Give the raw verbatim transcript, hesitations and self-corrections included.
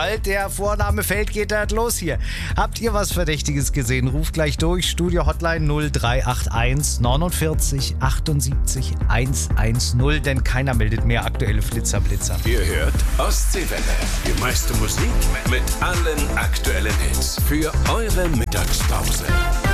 Der Vorname fällt, geht halt los hier. Habt ihr was Verdächtiges gesehen? Ruft gleich durch. Studio Hotline null drei acht eins neunundvierzig achtundsiebzig hundertzehn, denn keiner meldet mehr aktuelle Flitzer-Blitzer. Ihr hört Ostseewelle. Die meiste Musik mit allen aktuellen Hits für eure Mittagspause.